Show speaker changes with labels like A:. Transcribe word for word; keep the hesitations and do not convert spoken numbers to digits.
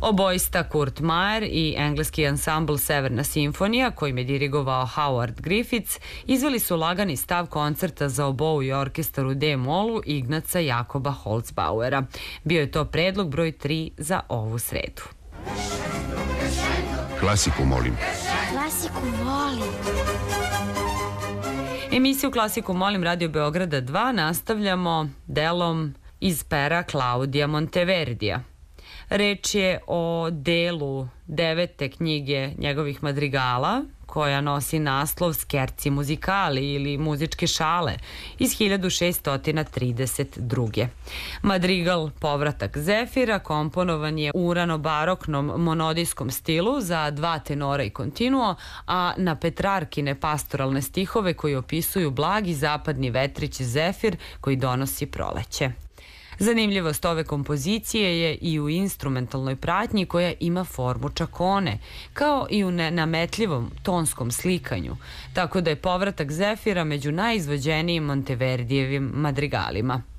A: Obojsta Kurt Mayer i engleski ansambl Severna simfonija, kojim je dirigovao Howard Griffiths, izveli su lagani stav koncerta za obou i orkestar u D-molu Ignaca Jakoba Holzbauera. Bio je to predlog broj tri za ovu sredu.
B: Klasiku molim.
C: Klasiku volim.
A: Emisiju Klasiku molim Radio Beograda dva nastavljamo delom iz pera Klaudija Monteverdija. Reč je o delu devete knjige njegovih madrigala, koja nosi naslov Scherzi musicali ili muzičke šale iz hiljadu šeststo trideset druge. Madrigal Povratak Zefira komponovan je u ranobaroknom monodijskom stilu za dva tenora i kontinuo, a na Petrarkine pastoralne stihove koji opisuju blagi zapadni vetrić Zefir koji donosi proleće. Zanimljivost ove kompozicije je i u instrumentalnoj pratnji koja ima formu čakone, kao i u nenametljivom tonskom slikanju, tako da je Povratak Zefira među najizvođenijim Monteverdijevim madrigalima.